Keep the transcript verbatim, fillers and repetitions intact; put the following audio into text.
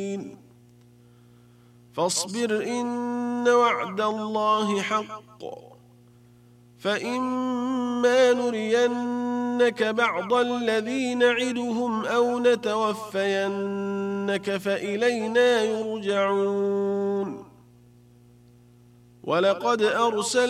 فاصبر إن وعد الله حق، فإما نرينك بعض الذي نعدهم أو نتوفينك فإلينا يرجعون. ولقد أرسلنا